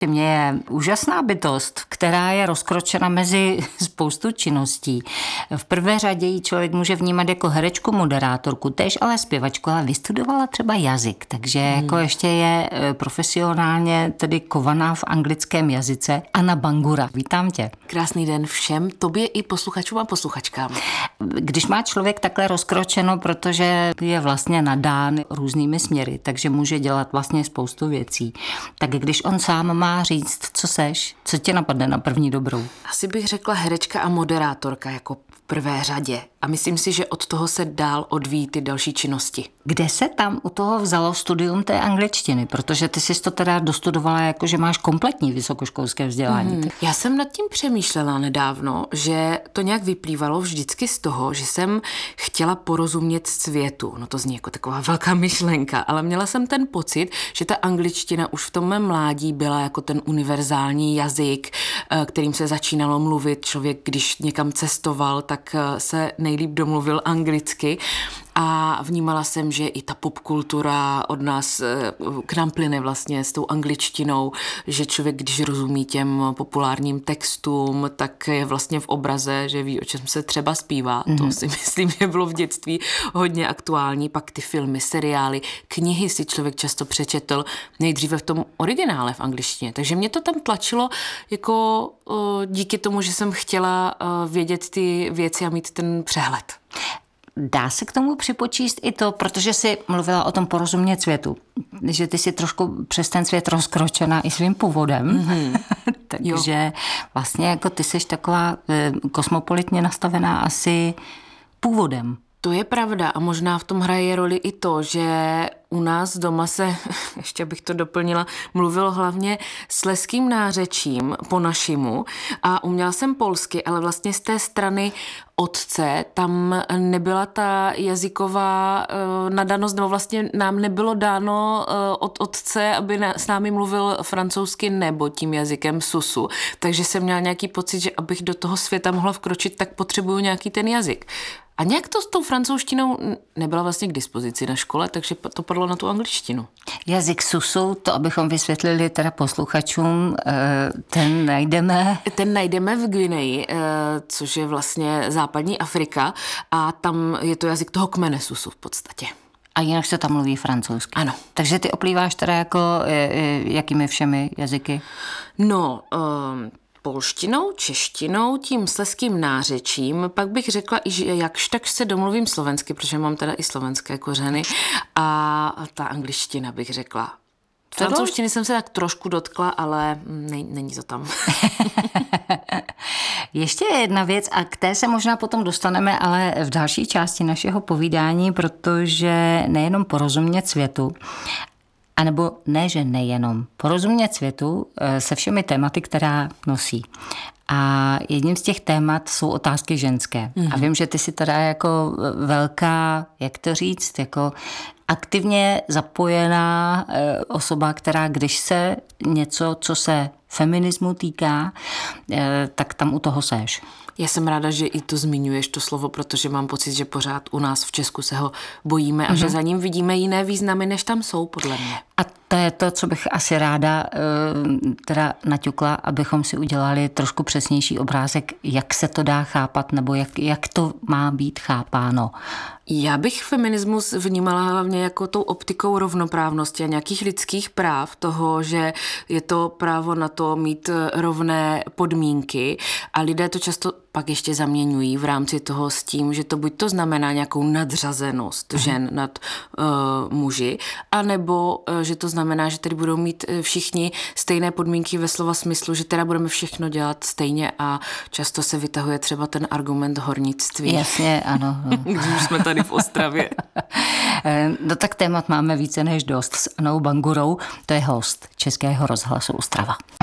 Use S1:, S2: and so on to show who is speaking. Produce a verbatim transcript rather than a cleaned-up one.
S1: Mě je úžasná bytost, která je rozkročena mezi spoustu činností. V prvé řadě ji člověk může vnímat jako herečku, moderátorku, též ale zpěvačku, ale vystudovala třeba jazyk, takže hmm. jako ještě je profesionálně tedy kovaná v anglickém jazyce. Anna Bangura, vítám tě.
S2: Krásný den všem, tobě i posluchačům a posluchačkám.
S1: Když má člověk takhle rozkročeno, protože je vlastně nadán různými směry, takže může dělat vlastně spoustu věcí, tak když on sám má říct, co seš, co tě napadne na první dobrou?
S2: Asi bych řekla herečka a moderátorka jako v prvé řadě. A myslím si, že od toho se dál odvíjí ty další činnosti.
S1: Kde se tam u toho vzalo studium té angličtiny? Protože ty jsi to teda dostudovala jako, že máš kompletní vysokoškolské vzdělání. Hmm.
S2: Já jsem nad tím přemýšlela nedávno, že to nějak vyplývalo vždycky z toho, že jsem chtěla porozumět světu. No to zní jako taková velká myšlenka, ale měla jsem ten pocit, že ta angličtina už v tom mém mládí byla jako ten univerzální jazyk, kterým se začínalo mluvit. Člověk, když někam cestoval, tak se nejlíp domluvil anglicky. A vnímala jsem, že i ta popkultura od nás k nám plyne vlastně s tou angličtinou, že člověk, když rozumí těm populárním textům, tak je vlastně v obraze, že ví, o čem se třeba zpívá. Mm. To si myslím, že bylo v dětství hodně aktuální. Pak ty filmy, seriály, knihy si člověk často přečetl nejdříve v tom originále v angličtině. Takže mě to tam tlačilo jako díky tomu, že jsem chtěla vědět ty věci a mít ten přehled.
S1: Dá se k tomu připočíst i to, protože jsi mluvila o tom porozumět světu, že ty jsi trošku přes ten svět rozkročená i svým původem, mm-hmm. takže vlastně jako ty jsi taková kosmopolitně nastavená asi původem.
S2: To je pravda a možná v tom hraje roli i to, že u nás doma se, ještě bych to doplnila, mluvilo hlavně slezským nářečím po našimu a uměla jsem polsky, ale vlastně z té strany otce tam nebyla ta jazyková uh, nadanost, nebo vlastně nám nebylo dáno uh, od otce, aby na, s námi mluvil francouzsky nebo tím jazykem susu. Takže jsem měla nějaký pocit, že abych do toho světa mohla vkročit, tak potřebuju nějaký ten jazyk. A nějak to s tou francouzštinou nebyla vlastně k dispozici na škole, takže to padlo na tu angličtinu.
S1: Jazyk susu, to abychom vysvětlili teda posluchačům, ten najdeme...
S2: Ten najdeme v Gvineji, což je vlastně západní Afrika a tam je to jazyk toho kmene susu v podstatě.
S1: A jinak se tam mluví francouzsky.
S2: Ano.
S1: Takže ty oplýváš teda jako jakými všemi jazyky?
S2: No... Um, polštinou, češtinou, tím slezským nářečím, pak bych řekla, že jakž tak se domluvím slovensky, protože mám teda i slovenské kořeny a ta angličtina bych řekla. Francouzštiny jsem se tak trošku dotkla, ale ne, není to tam.
S1: Ještě jedna věc a k té se možná potom dostaneme, ale v další části našeho povídání, protože nejenom porozumět světu, a nebo ne, že nejenom. Porozumět světu se všemi tématy, která nosí. A jedním z těch témat jsou otázky ženské. Mm-hmm. A vím, že ty jsi teda jako velká, jak to říct, jako aktivně zapojená osoba, která když se něco, co se feminismu týká, tak tam u toho seš.
S2: Já jsem ráda, že i to zmiňuješ, to slovo, protože mám pocit, že pořád u nás v Česku se ho bojíme a mm-hmm. že za ním vidíme jiné významy, než tam jsou, podle mě.
S1: A to je to, co bych asi ráda teda naťukla, abychom si udělali trošku přesnější obrázek, jak se to dá chápat, nebo jak, jak to má být chápáno.
S2: Já bych feminismus vnímala hlavně jako tou optikou rovnoprávnosti a nějakých lidských práv, toho, že je to právo na to mít rovné podmínky a lidé to často pak ještě zaměňují v rámci toho s tím, že to buď to znamená nějakou nadřazenost žen nad uh, muži, anebo uh, že to znamená, že tady budou mít všichni stejné podmínky ve slova smyslu, že teda budeme všechno dělat stejně a často se vytahuje třeba ten argument hornictví.
S1: Jasně, ano. No.
S2: Když jsme tady v Ostravě.
S1: No tak témat máme více než dost s Annou Bangurou, to je host Českého rozhlasu Ostrava.